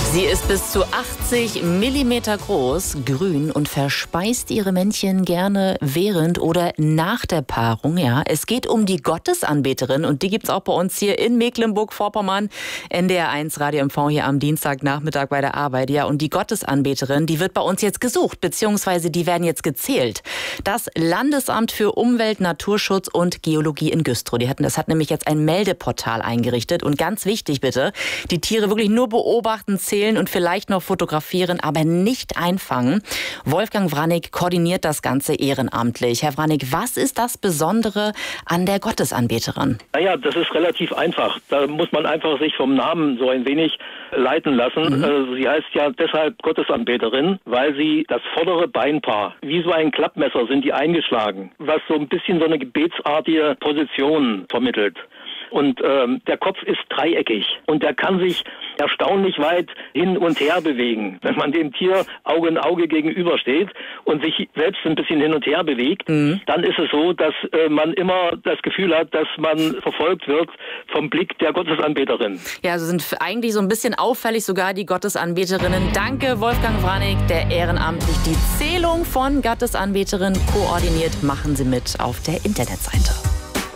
Sie ist bis zu 80 Millimeter groß, grün und verspeist ihre Männchen gerne während oder nach der Paarung. Ja, es geht um die Gottesanbeterin und die gibt's auch bei uns hier in Mecklenburg-Vorpommern. NDR1 Radio MV hier am Dienstagnachmittag bei der Arbeit. Ja, und die Gottesanbeterin, die wird bei uns jetzt gesucht, beziehungsweise die werden jetzt gezählt. Das Landesamt für Umwelt, Naturschutz und Geologie in Güstrow, das hat nämlich jetzt ein Meldeportal eingerichtet. Und ganz wichtig bitte, die Tiere wirklich nur beobachten, zählen und vielleicht noch fotografieren, aber nicht einfangen. Wolfgang Wranig koordiniert das Ganze ehrenamtlich. Herr Wranig, was ist das Besondere an der Gottesanbeterin? Naja, das ist relativ einfach. Da muss man einfach sich vom Namen so ein wenig leiten lassen. Sie heißt ja deshalb Gottesanbeterin, weil sie das vordere Beinpaar, wie so ein Klappmesser sind die eingeschlagen, was so ein bisschen so eine gebetsartige Position vermittelt. Und der Kopf ist dreieckig und der kann sich erstaunlich weit hin und her bewegen. Wenn man dem Tier Auge in Auge gegenübersteht und sich selbst ein bisschen hin und her bewegt, dann ist es so, dass man immer das Gefühl hat, dass man verfolgt wird vom Blick der Gottesanbeterin. Ja, also sind eigentlich so ein bisschen auffällig sogar die Gottesanbeterinnen. Danke, Wolfgang Wranig, der ehrenamtlich die Zählung von Gottesanbeterinnen koordiniert. Machen Sie mit auf der Internetseite.